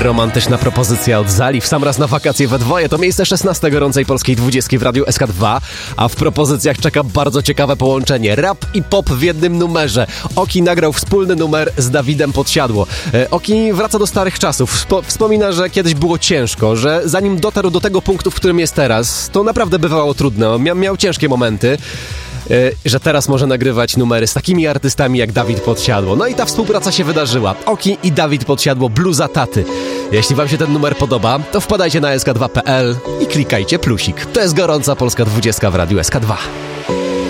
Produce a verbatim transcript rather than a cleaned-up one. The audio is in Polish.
Romantyczna propozycja od Zali w sam raz na wakacje we dwoje. To miejsce szesnaste gorącej polskiej dwudziestki w Radiu S K dwa, a w propozycjach czeka bardzo ciekawe połączenie. Rap i pop w jednym numerze. Oki nagrał wspólny numer z Dawidem Podsiadło. Oki wraca do starych czasów. Wspomina, że kiedyś było ciężko, że zanim dotarł do tego punktu, w którym jest teraz, to naprawdę bywało trudno. Mia- miał ciężkie momenty. Że teraz może nagrywać numery z takimi artystami jak Dawid Podsiadło. No i ta współpraca się wydarzyła. Oki i Dawid Podsiadło, Bluza Taty. Jeśli wam się ten numer podoba, to wpadajcie na S K dwa kropka P L i klikajcie plusik. To jest gorąca polska dwudziestka w Radiu S K dwa.